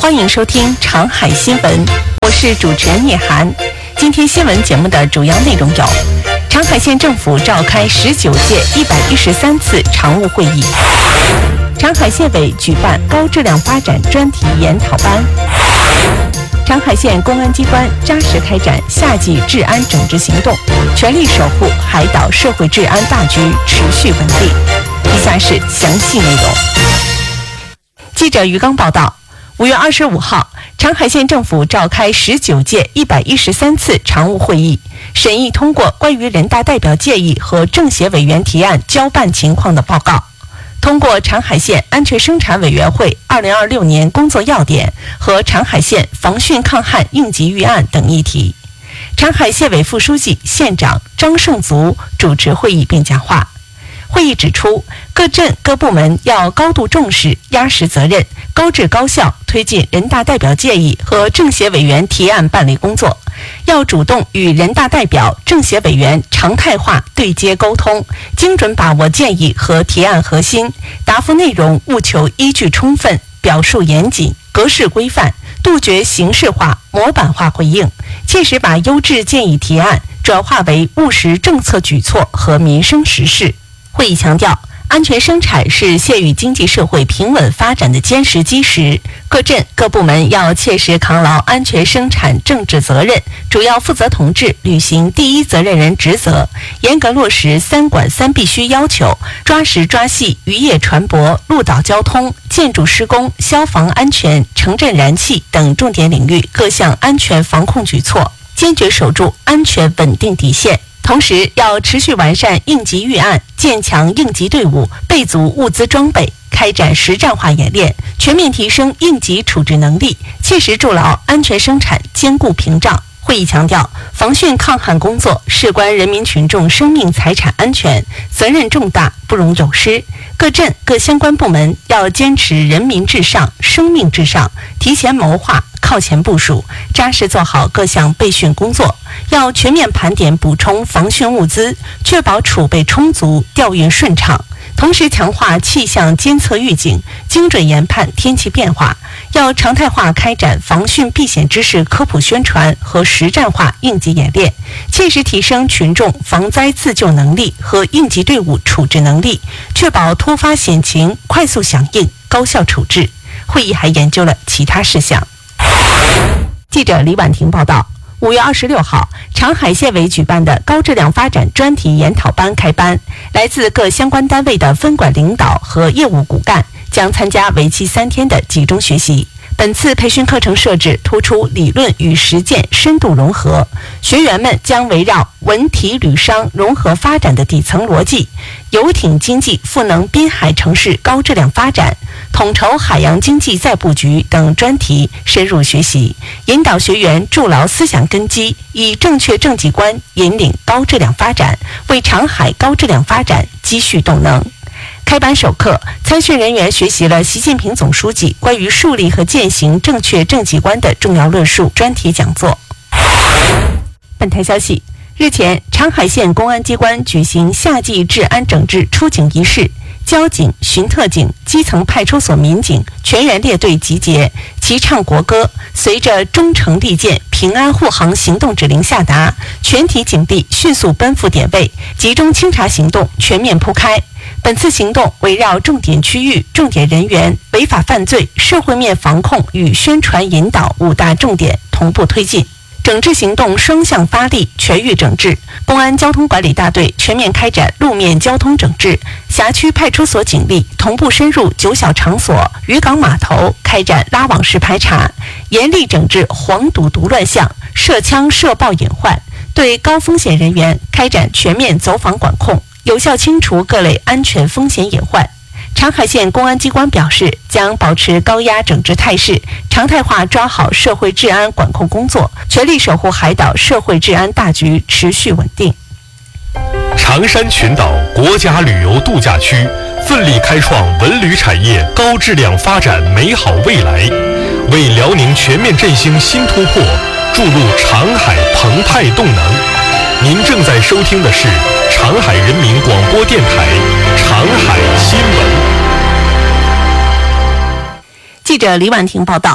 欢迎收听长海新闻，我是主持人聂涵。今天新闻节目的主要内容有：长海县政府召开19届113次常务会议；长海县委举办高质量发展专题研讨班；长海县公安机关扎实开展夏季治安整治行动，全力守护海岛社会治安大局持续稳定。以下是详细内容。记者于刚报道，5月25号，长海县政府召开19届113次常务会议，审议通过关于人大代表建议和政协委员提案交办情况的报告，通过长海县安全生产委员会2026年工作要点和长海县防汛抗旱应急预案等议题。长海县委副书记、县长张胜足主持会议并讲话。会议指出，各镇各部门要高度重视、压实责任，高质高效推进人大代表建议和政协委员提案办理工作，要主动与人大代表、政协委员常态化对接沟通，精准把握建议和提案核心，答复内容务求依据充分，表述严谨，格式规范，杜绝形式化、模板化回应，切实把优质建议提案转化为务实政策举措和民生实事。会议强调，安全生产是县域经济社会平稳发展的坚实基石，各镇各部门要切实扛牢安全生产政治责任，主要负责同志履行第一责任人职责，严格落实3管3必须要求，抓实抓细渔业船舶、陆岛交通、建筑施工、消防安全、城镇燃气等重点领域各项安全防控举措，坚决守住安全稳定底线。同时要持续完善应急预案，建强应急队伍，备足物资装备，开展实战化演练，全面提升应急处置能力，切实筑牢安全生产坚固屏障。会议强调，防汛抗旱工作事关人民群众生命财产安全，责任重大，不容有失。各镇各相关部门要坚持人民至上、生命至上，提前谋划，靠前部署，扎实做好各项备汛工作。要全面盘点补充防汛物资，确保储备充足，调运顺畅。同时强化气象监测预警，精准研判天气变化。要常态化开展防汛避险知识科普宣传和实战化应急演练，切实提升群众防灾自救能力和应急队伍处置能力，确保突发险情快速响应、高效处置。会议还研究了其他事项。记者李婉婷报道，5月26号，长海县委举办的高质量发展专题研讨班开班，来自各相关单位的分管领导和业务骨干将参加为期3天的集中学习。本次培训课程设置突出理论与实践深度融合，学员们将围绕文体旅商融合发展的底层逻辑、游艇经济赋能滨海城市高质量发展、统筹海洋经济再布局等专题深入学习，引导学员筑牢思想根基，以正确政绩观引领高质量发展，为长海高质量发展积蓄动能。开班首课，参训人员学习了习近平总书记关于树立和践行正确政绩观的重要论述专题讲座。本台消息，日前，长海县公安机关举行夏季治安整治出警仪式，交警、巡特警、基层派出所民警全员列队集结，齐唱国歌。随着忠诚利剑、平安护航行动指令下达，全体警力迅速奔赴点位，集中清查行动全面铺开。本次行动围绕重点区域、重点人员、违法犯罪、社会面防控与宣传引导5大重点同步推进。整治行动双向发力，全域整治。公安交通管理大队全面开展路面交通整治，辖区派出所警力同步深入9小场所、渔港码头开展拉网式排查，严厉整治黄赌毒乱象、涉枪涉爆隐患，对高风险人员开展全面走访管控，有效清除各类安全风险隐患。长海县公安机关表示，将保持高压整治态势，常态化抓好社会治安管控工作，全力守护海岛社会治安大局持续稳定。 长山群岛国家旅游度假区奋力开创文旅产业高质量发展美好未来，为辽宁全面振兴新突破注入长海澎湃动能。您正在收听的是长海人民广播电台长海新闻。 记者李婉婷报道，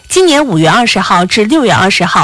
今年5月20号至6月20号，